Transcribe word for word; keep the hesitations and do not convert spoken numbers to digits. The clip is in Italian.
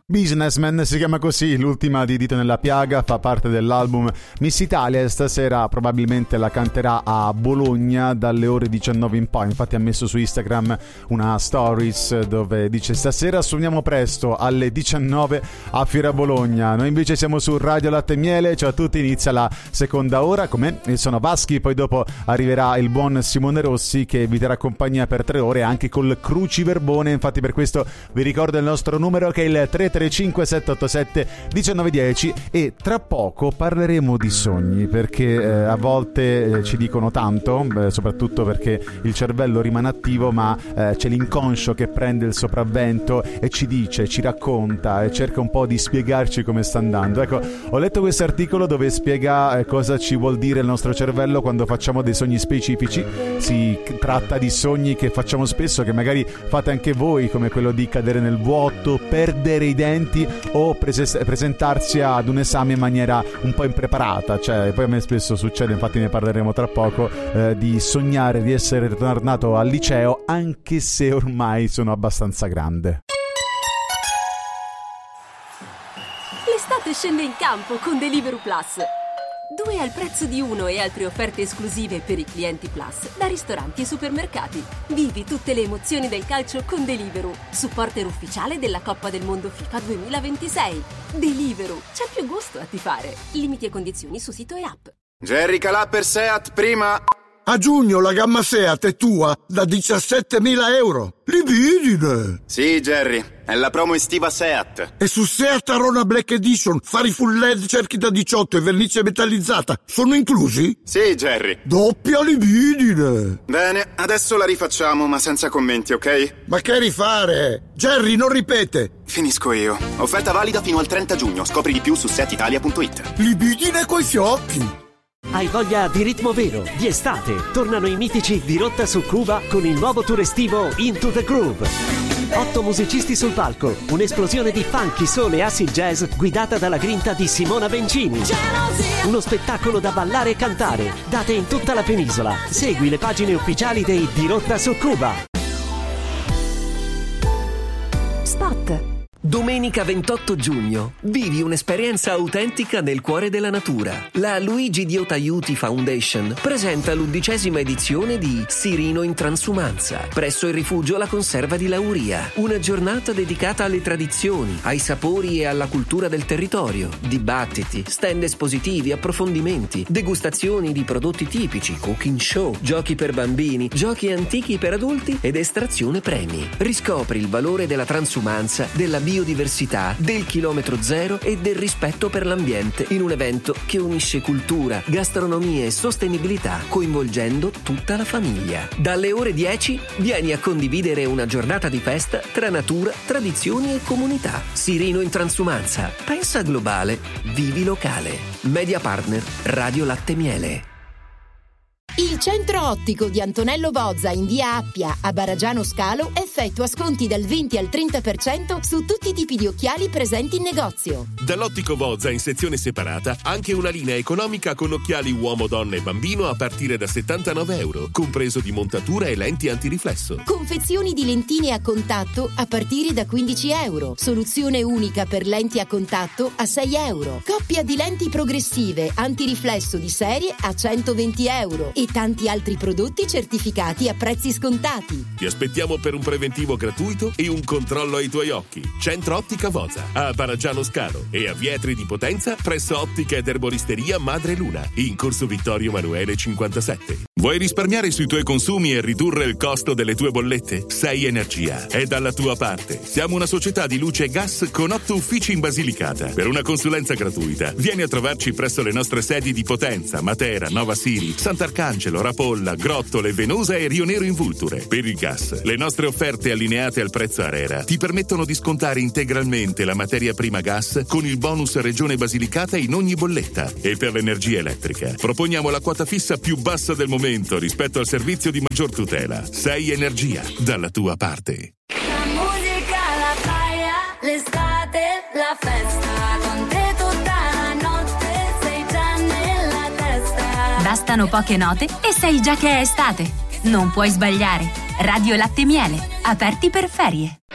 Businessman si chiama così, l'ultima di Dito nella piaga, fa parte dell'album Miss Italia e stasera probabilmente la canterà a Bologna dalle ore diciannove in poi. Infatti ha messo su Instagram una stories dove dice: stasera suoniamo presto alle diciannove a Fiera Bologna. Noi invece siamo su Radio Latte e Miele. Ciao a tutti, inizia la seconda ora con me, sono Vaschi, poi dopo arriverà il buon Simone Rossi che vi terrà compagnia per tre ore anche col Cruciverbone. Infatti per questo vi ricordo il nostro numero che è il tre tre cinque sette otto sette uno nove uno zero e tra poco parleremo di sogni perché eh, a volte eh, ci dicono tanto, eh, soprattutto perché il cervello rimane attivo, ma eh, c'è l'inconscio che prende il sopravvento e ci dice, ci racconta e cerca un po' di spiegarci come sta andando. Ecco, ho letto questo articolo dove spiega eh, cosa ci vuol dire il nostro cervello quando facciamo dei sogni specifici. Si tratta di sogni che facciamo spesso, che magari fate anche voi, come quello di cadere nel vuoto, perdere i denti o pres- presentarsi ad un esame in maniera un po' impreparata. Cioè, poi a me spesso succede, infatti ne parleremo tra poco, eh, di sognare di essere ritornato al liceo anche se ormai sono abbastanza grande. L'estate scende in campo con Deliveroo Plus. Due al prezzo di uno e altre offerte esclusive per i clienti Plus da ristoranti e supermercati. Vivi tutte le emozioni del calcio con Deliveroo, supporter ufficiale della Coppa del Mondo FIFA duemilaventisei. Deliveroo, c'è più gusto a tifare. Limiti e condizioni su sito e app. Jerry Calà per Seat, prima... A giugno la gamma Seat è tua da diciassettemila euro. Libidine! Sì, Jerry, è la promo estiva Seat. E su Seat Arona Black Edition, fari full L E D, cerchi da diciotto e vernice metallizzata sono inclusi? Sì, Jerry. Doppia libidine! Bene, adesso la rifacciamo, ma senza commenti, ok? Ma che rifare? Jerry, non ripete! Finisco io. Offerta valida fino al trenta giugno. Scopri di più su seat italia punto it. Libidine coi fiocchi! Hai voglia di ritmo vero, di estate? Tornano i mitici di Rotta su Cuba con il nuovo tour estivo Into the Groove. Otto musicisti sul palco, un'esplosione di funky, soul e acid jazz guidata dalla grinta di Simona Bencini. Uno spettacolo da ballare e cantare, date in tutta la penisola. Segui le pagine ufficiali dei Di Rotta su Cuba. Spot. Domenica ventotto giugno vivi un'esperienza autentica nel cuore della natura. La Luigi Dio T'aiuti Foundation presenta l'undicesima edizione di Sirino in Transumanza presso il rifugio La Conserva di Lauria. Una giornata dedicata alle tradizioni, ai sapori e alla cultura del territorio. Dibattiti, stand espositivi, approfondimenti, degustazioni di prodotti tipici, cooking show, giochi per bambini, giochi antichi per adulti ed estrazione premi. Riscopri il valore della transumanza, della biodiversità, del chilometro zero e del rispetto per l'ambiente in un evento che unisce cultura, gastronomia e sostenibilità coinvolgendo tutta la famiglia. Dalle ore dieci vieni a condividere una giornata di festa tra natura, tradizioni e comunità. Sirino in Transumanza. Pensa globale, vivi locale. Media partner Radio Latte Miele. Il centro ottico di Antonello Bozza in via Appia a Baragiano Scalo effettua sconti dal venti al trenta per cento su tutti i tipi di occhiali presenti in negozio. Dall'ottico Bozza in sezione separata anche una linea economica con occhiali uomo, donna e bambino a partire da settantanove euro, compreso di montatura e lenti antiriflesso. Confezioni di lentine a contatto a partire da quindici euro. Soluzione unica per lenti a contatto a sei euro. Coppia di lenti progressive antiriflesso di serie a centoventi euro. E tanti altri prodotti certificati a prezzi scontati. Ti aspettiamo per un preventivo gratuito e un controllo ai tuoi occhi. Centro Ottica Bozza a Baragiano Scalo e a Vietri di Potenza presso Ottica ed Erboristeria Madre Luna in Corso Vittorio Emanuele cinquantasette. Vuoi risparmiare sui tuoi consumi e ridurre il costo delle tue bollette? Sei Energia è dalla tua parte. Siamo una società di luce e gas con otto uffici in Basilicata. Per una consulenza gratuita vieni a trovarci presso le nostre sedi di Potenza, Matera, Nova Siri, Sant'Arcangelo, Rapolla, Grottole, Venosa e Rio Nero in Vulture. Per il gas, le nostre offerte allineate al prezzo ARERA ti permettono di scontare integralmente la materia prima gas con il bonus Regione Basilicata in ogni bolletta. E per l'energia elettrica proponiamo la quota fissa più bassa del momento rispetto al servizio di maggior tutela. Sei Energia, dalla tua parte. La musica, la playa, l'estate, la festa, con te tutta la notte, sei già nella testa. Bastano poche note e sai già che è estate. Non puoi sbagliare. Radio Latte Miele, aperti per ferie.